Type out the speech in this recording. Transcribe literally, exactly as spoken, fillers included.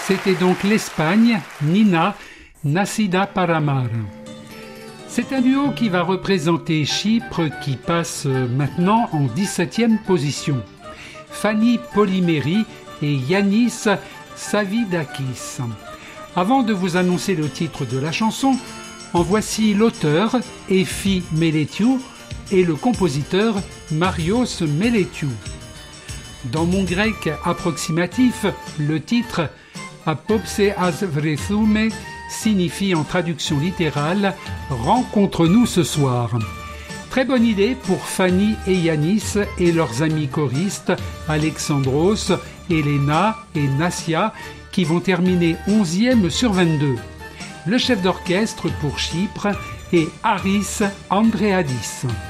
C'était donc l'Espagne, Nina, Nacida para Amar. C'est un duo qui va représenter Chypre qui passe maintenant en dix-septième position. Fanny Polyméri et Yannis Savidakis. Avant de vous annoncer le titre de la chanson, en voici l'auteur, Efi Meletiou, et le compositeur, Marios Meletiou. Dans mon grec approximatif, le titre Apopse as Vresume signifie en traduction littérale « Rencontre-nous ce soir ». Très bonne idée pour Fanny et Yannis et leurs amis choristes Alexandros, Elena et Nassia qui vont terminer onzième sur vingt-deux. Le chef d'orchestre pour Chypre est Haris Andréadis.